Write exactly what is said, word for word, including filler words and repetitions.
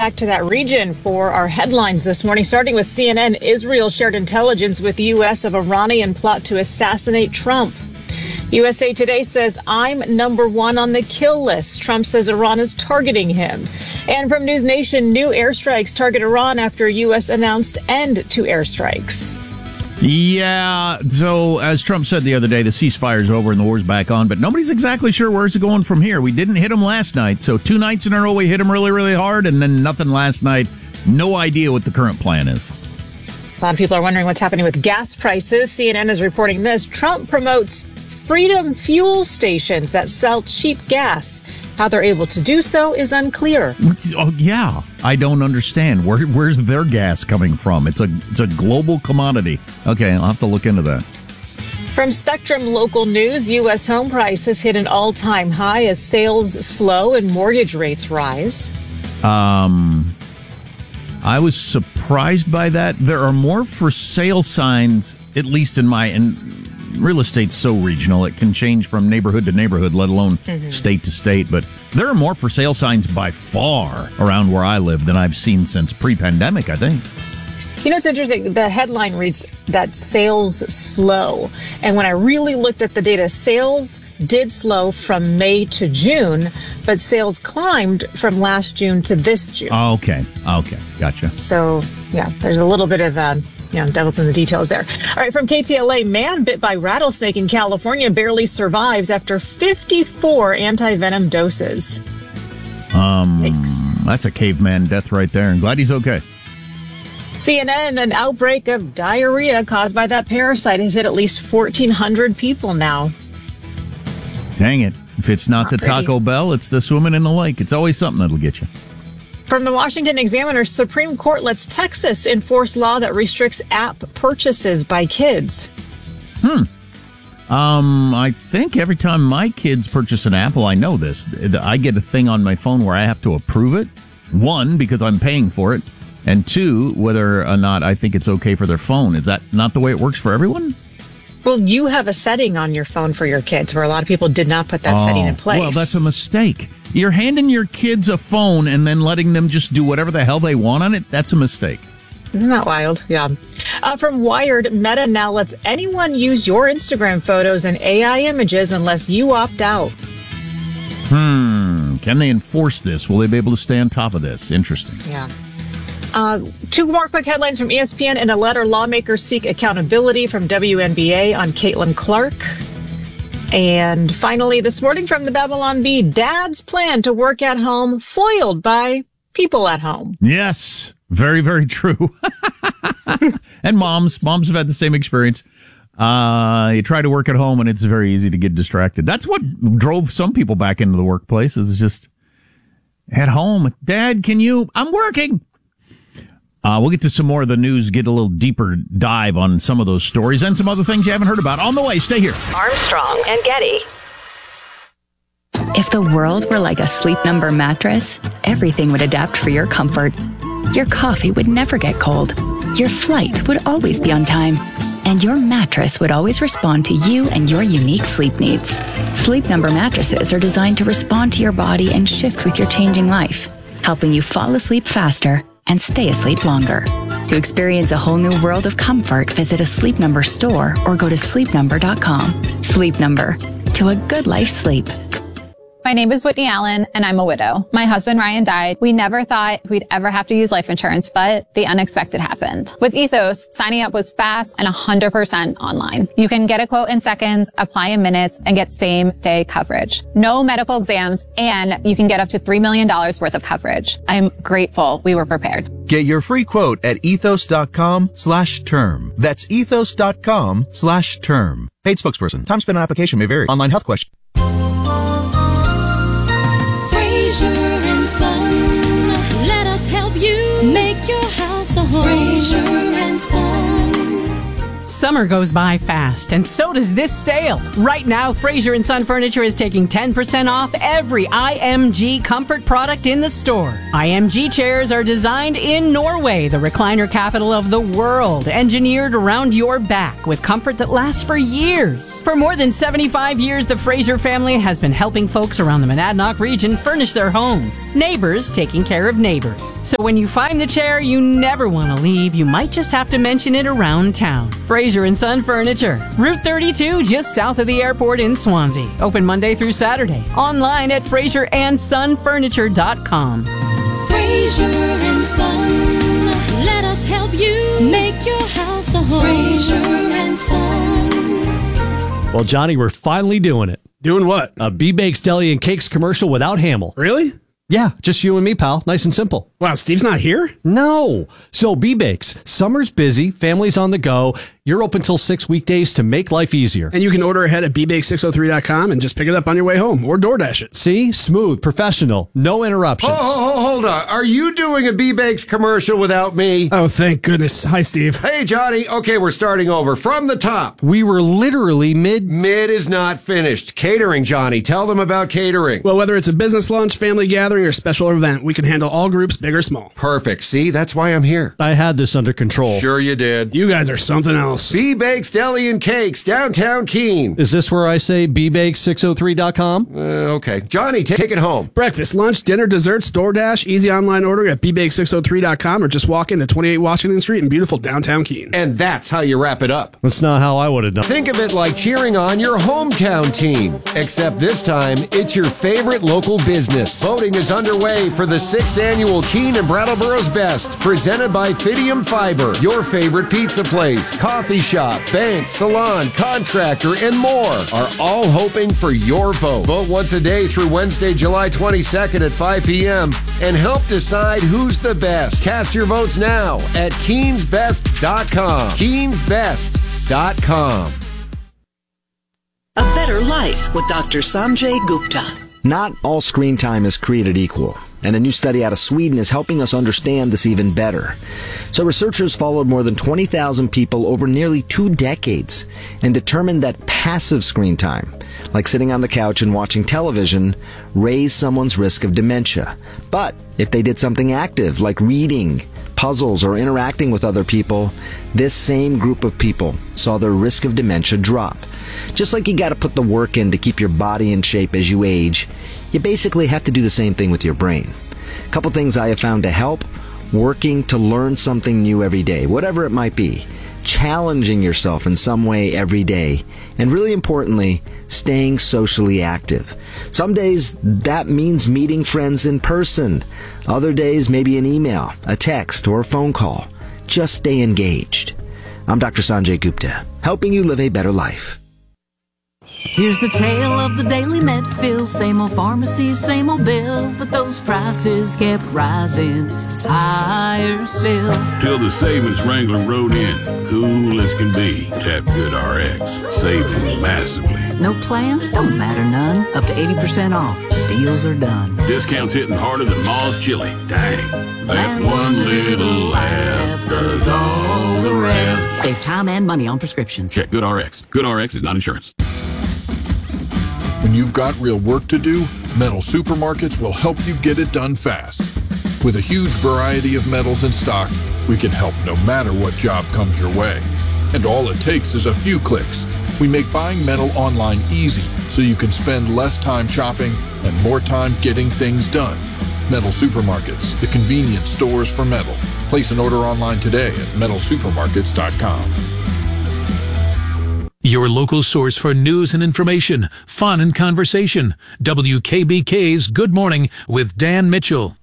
back to that region for our headlines this morning, starting with C N N. Israel shared intelligence with the U S of Iranian plot to assassinate Trump. U S A Today says, I'm number one on the kill list. Trump says Iran is targeting him. And from News Nation, new airstrikes target Iran after U S announced end to airstrikes. Yeah, so as Trump said the other day, the ceasefire's over and the war's back on, but nobody's exactly sure where's it going from here. We didn't hit them last night, so two nights in a row we hit them really, really hard, and then nothing last night. No idea what the current plan is. A lot of people are wondering what's happening with gas prices. C N N is reporting this. Trump promotes Freedom fuel stations that sell cheap gas. How they're able to do so is unclear. Oh, yeah. I don't understand. Where, where's their gas coming from? It's a it's a global commodity. Okay, I'll have to look into that. From Spectrum Local News, U S home prices hit an all-time high as sales slow and mortgage rates rise. Um, I was surprised by that. There are more for sale signs, at least in my... In, real estate's so regional, it can change from neighborhood to neighborhood, let alone mm-hmm. state to state. But there are more for sale signs by far around where I live than I've seen since pre-pandemic, I think. You know, it's interesting. The headline reads that sales slow. And when I really looked at the data, sales did slow from May to June, but sales climbed from last June to this June. Oh, okay. Okay. Gotcha. So, yeah, there's a little bit of uh, you know, devil's in the details there. All right, from K T L A, man bit by rattlesnake in California barely survives after fifty-four anti-venom doses. Um, Thanks. That's a caveman death right there. I'm glad he's okay. C N N, an outbreak of diarrhea caused by that parasite has hit at least fourteen hundred people now. Dang it. If it's not, not the pretty. Taco Bell, it's the swimming in the lake. It's always something that'll get you. From the Washington Examiner, Supreme Court lets Texas enforce law that restricts app purchases by kids. Hmm. Um, I think every time my kids purchase an Apple, I know this, I get a thing on my phone where I have to approve it. One, because I'm paying for it. And two, whether or not I think it's okay for their phone. Is that not the way it works for everyone? Well, you have a setting on your phone for your kids where a lot of people did not put that oh, setting in place. Well, that's a mistake. You're handing your kids a phone and then letting them just do whatever the hell they want on it. That's a mistake. Isn't that wild? Yeah. Uh, from Wired, Meta now lets anyone use your Instagram photos and A I images unless you opt out. Hmm. Can they enforce this? Will they be able to stay on top of this? Interesting. Yeah. Uh, two more quick headlines from E S P N. In a letter, lawmakers seek accountability from W N B A on Caitlin Clark. And finally, this morning from the Babylon Bee, Dad's plan to work at home foiled by people at home. Yes, very, very true. And moms, moms have had the same experience. Uh, you try to work at home and it's very easy to get distracted. That's what drove some people back into the workplace, is just at home. Dad, can you? I'm working. Uh, we'll get to some more of the news, get a little deeper dive on some of those stories and some other things you haven't heard about. On the way, stay here. Armstrong and Getty. If the world were like a Sleep Number mattress, everything would adapt for your comfort. Your coffee would never get cold. Your flight would always be on time. And your mattress would always respond to you and your unique sleep needs. Sleep Number mattresses are designed to respond to your body and shift with your changing life, helping you fall asleep faster and stay asleep longer. To experience a whole new world of comfort, visit a Sleep Number store or go to sleep number dot com. Sleep Number. To a good life sleep. My name is Whitney Allen, and I'm a widow. My husband, Ryan, died. We never thought we'd ever have to use life insurance, but the unexpected happened. With Ethos, signing up was fast and one hundred percent online. You can get a quote in seconds, apply in minutes, and get same-day coverage. No medical exams, and you can get up to three million dollars worth of coverage. I'm grateful we were prepared. Get your free quote at ethos.com slash term. That's ethos.com slash term. Paid spokesperson. Time spent on application may vary. Online health question. Fraser and Son, let us help you make your house a home. Fraser and Son. Summer goes by fast, and so does this sale. Right now, Fraser and Son Furniture is taking ten percent off every I M G comfort product in the store. I M G chairs are designed in Norway, the recliner capital of the world, engineered around your back with comfort that lasts for years. For more than seventy-five years, the Fraser family has been helping folks around the Monadnock region furnish their homes. Neighbors taking care of neighbors. So when you find the chair you never want to leave, you might just have to mention it around town. Fraser and Son Furniture, Route thirty-two, just south of the airport in Swansea. Open Monday through Saturday. Online at fraser and son furniture dot com. Fraser and Son, let us help you make your house a home. Fraser and Son. Well, Johnny, we're finally doing it. Doing what? A B-Bakes Deli and Cakes commercial without Hamill. Really? Yeah, just you and me, pal. Nice and simple. Wow, Steve's not here? No. So B-Bakes, summer's busy, family's on the go. You're open till six weekdays to make life easier. And you can order ahead at b bake six oh three dot com and just pick it up on your way home or DoorDash it. See? Smooth, professional, no interruptions. Oh, oh, oh, hold on. Are you doing a B-Bakes commercial without me? Oh, thank goodness. Hi, Steve. Hey, Johnny. Okay, we're starting over. From the top. We were literally mid... Mid is not finished. Catering, Johnny. Tell them about catering. Well, whether it's a business lunch, family gathering, or special event, we can handle all groups, big or small. Perfect. See? That's why I'm here. I had this under control. Sure you did. You guys are something else. B-Bakes Deli and Cakes, downtown Keene. Is this where I say b bake six oh three dot com? Uh, okay. Johnny, t- take it home. Breakfast, lunch, dinner, desserts, DoorDash, easy online ordering at b bake six oh three dot com or just walk into twenty-eight Washington Street in beautiful downtown Keene. And that's how you wrap it up. That's not how I would have done it. Think of it like cheering on your hometown team. Except this time, it's your favorite local business. Voting is underway for the sixth annual Keene and Brattleboro's Best, presented by Fidium Fiber, your favorite pizza place, coffee shop, bank, salon, contractor, and more are all hoping for your vote. Vote once a day through Wednesday, July twenty-second at five p.m. and help decide who's the best. Cast your votes now at keens best dot com. keens best dot com. A better life with Doctor Sanjay Gupta. Not all screen time is created equal, and a new study out of Sweden is helping us understand this even better. So researchers followed more than twenty thousand people over nearly two decades and determined that passive screen time, like sitting on the couch and watching television, raised someone's risk of dementia. But if they did something active, like reading, puzzles, or interacting with other people, this same group of people saw their risk of dementia drop. Just like you got to put the work in to keep your body in shape as you age, you basically have to do the same thing with your brain. A couple things I have found to help: working to learn something new every day, whatever it might be, challenging yourself in some way every day, and really importantly, staying socially active. Some days that means meeting friends in person. Other days maybe an email, a text, or a phone call. Just stay engaged. I'm Doctor Sanjay Gupta, helping you live a better life. Here's the tale of the daily Medfill. Same old pharmacy, same old bill, but those prices kept rising higher still. Till the savings Wrangler rode in, cool as can be. Tap GoodRx, saving massively. No plan? Don't matter none. Up to eighty percent off. Deals are done. Discounts hitting harder than Ma's chili. Dang. That one little app does all the rest. Save time and money on prescriptions. Check GoodRx. GoodRx is not insurance. When you've got real work to do, Metal Supermarkets will help you get it done fast. With a huge variety of metals in stock, we can help no matter what job comes your way. And all it takes is a few clicks. We make buying metal online easy so you can spend less time shopping and more time getting things done. Metal Supermarkets, the convenient stores for metal. Place an order online today at metal supermarkets dot com. Your local source for news and information, fun and conversation. W K B K's Good Morning with Dan Mitchell.